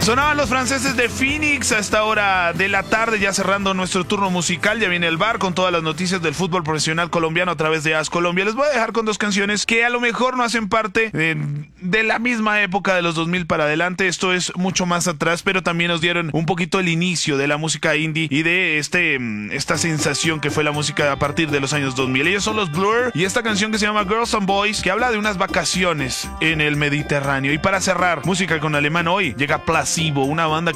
Sonaban los franceses de Phoenix a esta hora de la tarde, ya cerrando nuestro turno musical. Ya viene el bar con todas las noticias del fútbol profesional colombiano a través de AS Colombia. Les voy a dejar con dos canciones que a lo mejor no hacen parte de la misma época de los 2000 para adelante. Esto es mucho más atrás, pero también nos dieron un poquito el inicio de la música indie y de esta sensación que fue la música a partir de los años 2000. Ellos son los Blur y esta canción que se llama Girls and Boys, que habla de unas vacaciones en el Mediterráneo. Y para cerrar, música con alemán hoy, llega Placebo, una banda